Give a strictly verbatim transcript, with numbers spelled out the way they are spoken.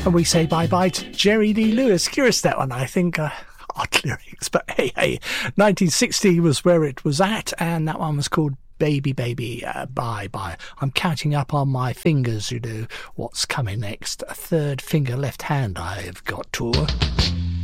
And we say bye-bye to Jerry Lee Lewis. Curious, that one, I think. Uh, odd lyrics, but hey, hey. nineteen sixty was where it was at, and that one was called Baby, Baby, uh, Bye, Bye. I'm counting up on my fingers, you know, what's coming next. A third finger left hand I've got to.